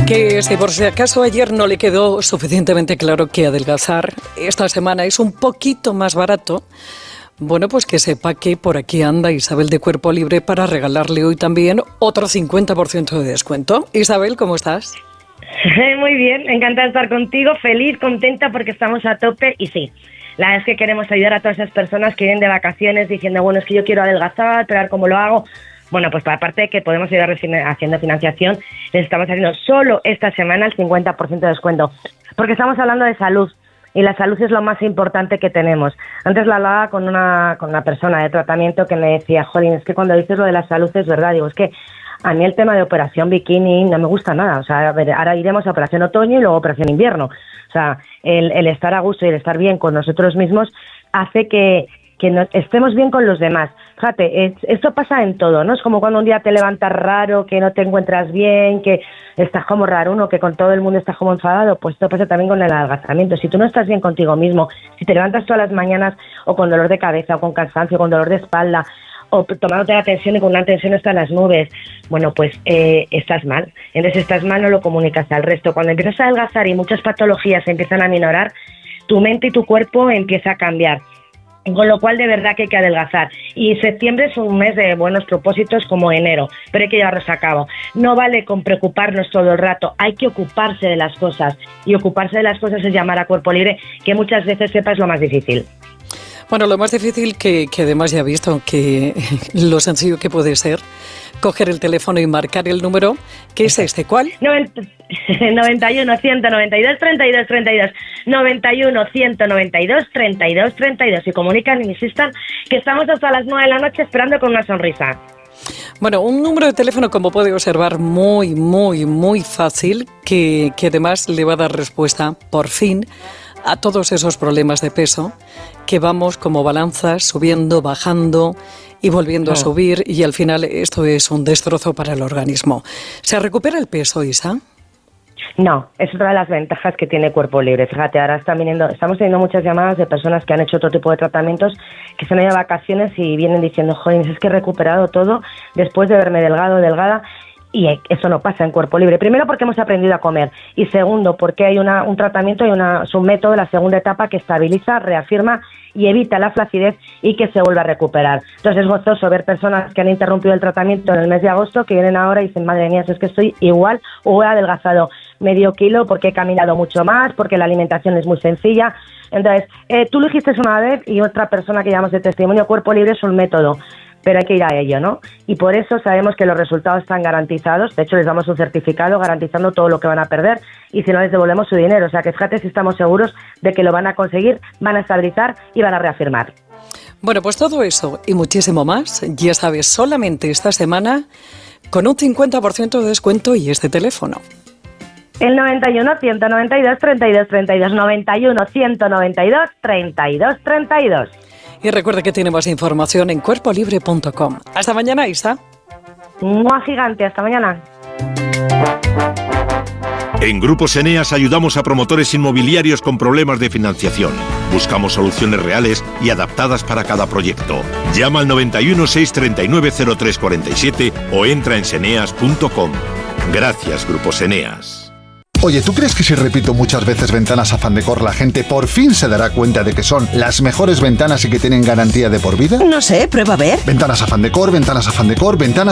Que si por si acaso ayer no le quedó suficientemente claro que adelgazar esta semana es un poquito más barato, bueno, pues que sepa que por aquí anda Isabel de Cuerpo Libre para regalarle hoy también otro 50% de descuento. Isabel, ¿cómo estás? Muy bien, encantada de estar contigo, feliz, contenta porque estamos a tope y sí, la verdad es que queremos ayudar a todas esas personas que vienen de vacaciones diciendo, bueno, es que yo quiero adelgazar, pero a ver cómo lo hago. Bueno, pues aparte de que podemos ayudar haciendo financiación, les estamos haciendo solo esta semana el 50% de descuento, porque estamos hablando de salud y la salud es lo más importante que tenemos. Antes la hablaba con una persona de tratamiento que me decía, jolín, es que cuando dices lo de la salud es verdad, digo, es que a mí el tema de operación bikini no me gusta nada, o sea, a ver, ahora iremos a operación otoño y luego operación invierno, o sea, el estar a gusto y el estar bien con nosotros mismos hace que estemos bien con los demás. Fíjate, esto pasa en todo, ¿no? Es como cuando un día te levantas raro, que no te encuentras bien, que estás como raro, uno que con todo el mundo estás como enfadado, pues esto pasa también con el adelgazamiento. Si tú no estás bien contigo mismo, si te levantas todas las mañanas o con dolor de cabeza o con cansancio, con dolor de espalda, o tomándote la tensión y con una tensión está en las nubes, bueno, pues estás mal. Entonces estás mal, no lo comunicas al resto. Cuando empiezas a adelgazar y muchas patologías se empiezan a minorar, tu mente y tu cuerpo empieza a cambiar. Con lo cual, de verdad que hay que adelgazar. Y septiembre es un mes de buenos propósitos como enero, pero hay que llevarlos a cabo. No vale con preocuparnos todo el rato, hay que ocuparse de las cosas. Y ocuparse de las cosas es llamar a Cuerpo Libre, que muchas veces sepas lo más difícil. Bueno, lo más difícil que además ya he visto que lo sencillo que puede ser coger el teléfono y marcar el número, que es este, ¿cuál? 91 192 32 32 91 192 32 32 y comunican y insistan que estamos hasta las 9 de la noche esperando con una sonrisa. Bueno, un número de teléfono, como puede observar, muy, muy, muy fácil, que además le va a dar respuesta, por fin, a todos esos problemas de peso que vamos como balanzas subiendo, bajando y volviendo a subir, y al final esto es un destrozo para el organismo. ¿Se recupera el peso, Isa? No, es otra de las ventajas que tiene Cuerpo Libre. Fíjate, ahora estamos teniendo muchas llamadas de personas que han hecho otro tipo de tratamientos, que se han ido de vacaciones y vienen diciendo, joder, es que he recuperado todo después de verme delgada. Y eso no pasa en Cuerpo Libre. Primero, porque hemos aprendido a comer. Y segundo, porque hay un tratamiento y un método, la segunda etapa, que estabiliza, reafirma y evita la flacidez y que se vuelva a recuperar. Entonces es gozoso ver personas que han interrumpido el tratamiento en el mes de agosto, que vienen ahora y dicen, madre mía, es que estoy igual o he adelgazado medio kilo porque he caminado mucho más, porque la alimentación es muy sencilla. Entonces, tú lo dijiste una vez y otra persona que llamamos de testimonio, Cuerpo Libre es un método, pero hay que ir a ello, ¿no? Y por eso sabemos que los resultados están garantizados. De hecho, les damos un certificado garantizando todo lo que van a perder y si no, les devolvemos su dinero. O sea, que fíjate si estamos seguros de que lo van a conseguir, van a estabilizar y van a reafirmar. Bueno, pues todo eso y muchísimo más, ya sabes, solamente esta semana con un 50% de descuento y este teléfono. El 91 192 32 32, 91 192 32 32. Y recuerda que tiene más información en cuerpolibre.com. Hasta mañana, Isa. ¡Mua gigante! Hasta mañana. En Grupos Eneas ayudamos a promotores inmobiliarios con problemas de financiación. Buscamos soluciones reales y adaptadas para cada proyecto. Llama al 91 639 0347 o entra en seneas.com. Gracias, Grupos Eneas. Oye, ¿tú crees que si repito muchas veces Ventanas Afán Decor, la gente por fin se dará cuenta de que son las mejores ventanas y que tienen garantía de por vida? No sé, prueba a ver. Ventanas Afán Decor, Ventanas Afán Decor, Ventanas